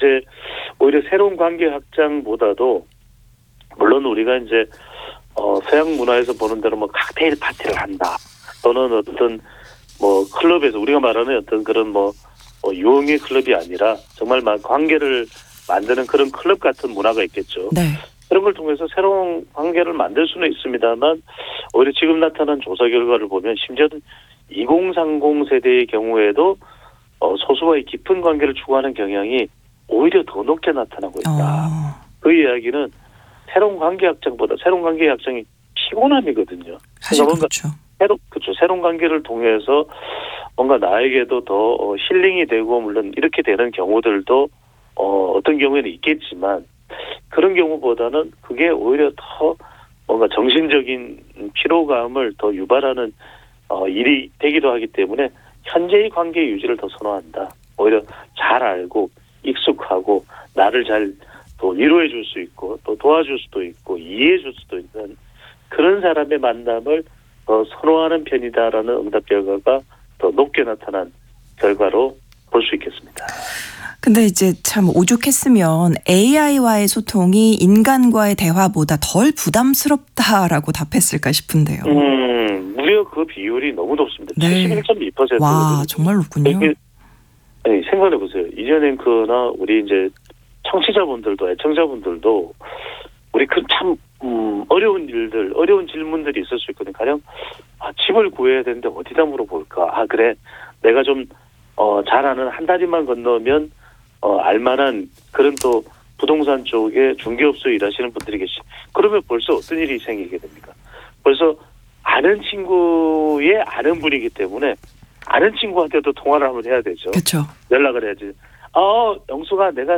이제 오히려 새로운 관계 확장보다도 물론 우리가 이제 서양 문화에서 보는 대로 뭐 칵테일 파티를 한다 또는 어떤 뭐 클럽에서 우리가 말하는 어떤 그런 뭐 유흥의 클럽이 아니라 정말 막 관계를 만드는 그런 클럽 같은 문화가 있겠죠. 네. 그런 걸 통해서 새로운 관계를 만들 수는 있습니다만 오히려 지금 나타난 조사 결과를 보면 심지어는 2030 세대의 경우에도 소수와의 깊은 관계를 추구하는 경향이 오히려 더 높게 나타나고 있다. 그 이야기는 새로운 관계 확장보다 새로운 관계 확장이 피곤함이거든요. 사실 그러니까 그렇죠. 새로운 관계를 통해서 뭔가 나에게도 더 힐링이 되고 물론 이렇게 되는 경우들도 어떤 경우에는 있겠지만 그런 경우보다는 그게 오히려 더 뭔가 정신적인 피로감을 더 유발하는 일이 되기도 하기 때문에 현재의 관계 유지를 더 선호한다. 오히려 잘 알고 익숙하고 나를 잘 또 위로해 줄 수 있고 또 도와줄 수도 있고 이해해 줄 수도 있는 그런 사람의 만남을 더 선호하는 편이다라는 응답 결과가 더 높게 나타난 결과로 볼 수 있겠습니다. 근데 이제 참 오죽했으면 AI와의 소통이 인간과의 대화보다 덜 부담스럽다라고 답했을까 싶은데요. 무려 그 비율이 너무 높습니다. 네. 71.2%. 와, 정말 높군요. 네, 생각해 보세요. 이전 앵커나 우리 이제 청취자분들도 애청자분들도 우리 그 참 어려운 일들, 어려운 질문들이 있을 수 있거든요. 가령 집을 구해야 되는데 어디다 물어볼까? 그래, 내가 좀 잘 아는 한 다리만 건너면 알만한 그런 또 부동산 쪽에 중개업소에 일하시는 분들이 그러면 벌써 어떤 일이 생기게 됩니까? 벌써 아는 친구의 아는 분이기 때문에 아는 친구한테도 통화를 한번 해야 되죠. 그렇죠. 연락을 해야지. 영수가 내가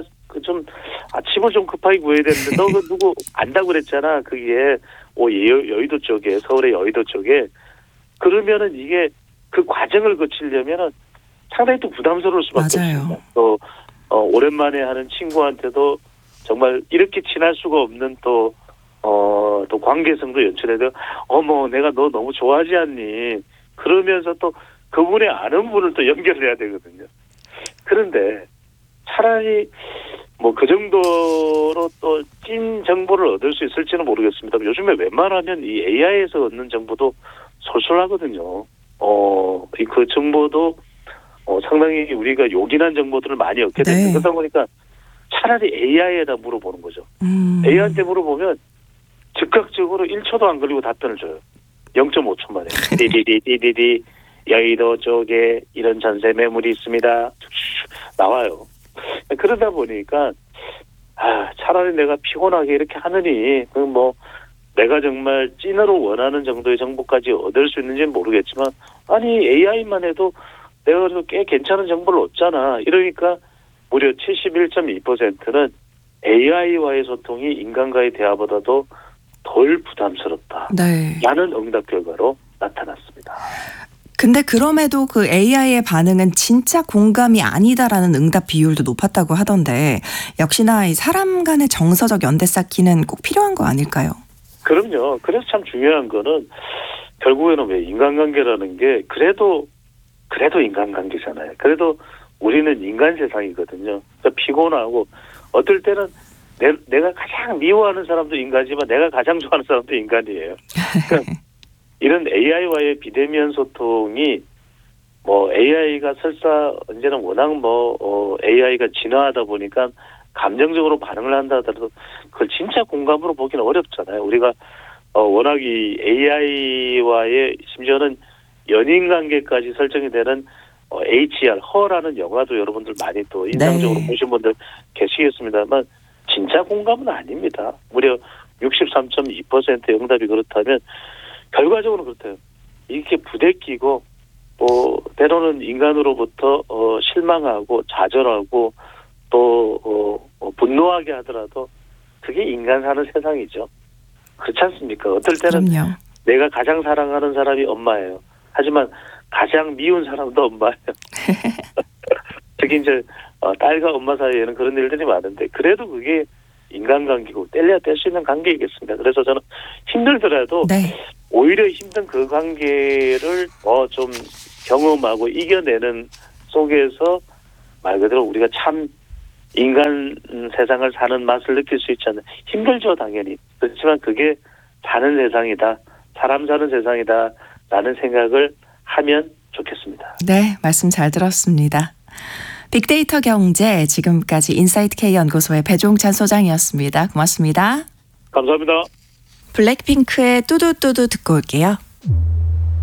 집을 좀 급하게 구해야 되는데 너 그 누구 안다고 그랬잖아. 그게 여의도 쪽에 서울의 여의도 쪽에 그러면은 이게 그 과정을 거치려면은 상당히 또 부담스러울 수밖에 맞아요. 없습니다. 또 오랜만에 하는 친구한테도 정말 이렇게 친할 수가 없는 또 관계성도 연출해도 내가 너 너무 좋아하지 않니? 그러면서 또 그분의 아는 분을 또 연결해야 되거든요. 그런데 차라리 뭐 그 정도로 또 찐 정보를 얻을 수 있을지는 모르겠습니다. 요즘에 웬만하면 이 AI에서 얻는 정보도 솔솔하거든요. 그 정보도 상당히 우리가 요긴한 정보들을 많이 얻게 됩니다. 네. 그러다 보니까 차라리 AI에다 물어보는 거죠. AI한테 물어보면 즉각적으로 1초도 안 걸리고 답변을 줘요. 0.5초 만에. 디디디디디디 여의도 쪽에 이런 전세 매물이 있습니다. 나와요. 그러다 보니까 차라리 내가 피곤하게 이렇게 하느니 내가 정말 찐으로 원하는 정도의 정보까지 얻을 수 있는지는 모르겠지만 AI만 해도 내가 그래도 꽤 괜찮은 정보를 얻잖아. 이러니까 무려 71.2%는 AI와의 소통이 인간과의 대화보다도 덜 부담스럽다. 네. 라는 응답 결과로 나타났습니다. 근데 그럼에도 그 AI의 반응은 진짜 공감이 아니다라는 응답 비율도 높았다고 하던데 역시나 이 사람 간의 정서적 연대 쌓기는 꼭 필요한 거 아닐까요? 그럼요. 그래서 참 중요한 거는 결국에는 왜 인간관계라는 게 그래도 인간관계잖아요. 그래도 우리는 인간 세상이거든요. 그러니까 피곤하고 어떨 때는 내가 가장 미워하는 사람도 인간이지만 내가 가장 좋아하는 사람도 인간이에요. 그러니까 이런 AI와의 비대면 소통이 AI가 설사 언제는 워낙 AI가 진화하다 보니까 감정적으로 반응을 한다 하더라도 그걸 진짜 공감으로 보기는 어렵잖아요. 우리가 워낙 이 AI와의 심지어는 연인 관계까지 설정이 되는 HR, 허라는 영화도 여러분들 많이 또 인상적으로 보신 분들 계시겠습니다만 진짜 공감은 아닙니다. 무려 63.2%의 응답이 그렇다면 결과적으로 그렇대요. 이렇게 부대끼고 때로는 인간으로부터 실망하고 좌절하고 또 분노하게 하더라도 그게 인간 사는 세상이죠. 그렇지 않습니까? 어떨 때는 그럼요. 내가 가장 사랑하는 사람이 엄마예요. 하지만 가장 미운 사람도 엄마예요. 특히 이제 딸과 엄마 사이에는 그런 일들이 많은데 그래도 그게 인간관계고 뗄래야 뗄 수 있는 관계이겠습니다. 그래서 저는 힘들더라도 오히려 힘든 그 관계를 좀 경험하고 이겨내는 속에서 말 그대로 우리가 참 인간 세상을 사는 맛을 느낄 수 있지 않나. 힘들죠, 당연히. 그렇지만 그게 사는 세상이다. 사람 사는 세상이다. 라는 생각을 하면 좋겠습니다. 네, 말씀 잘 들었습니다. 빅데이터 경제, 지금까지 인사이트 K 연구소의 배종찬 소장이었습니다. 고맙습니다. 감사합니다. 블랙핑크의 뚜두뚜두 듣고 올게요.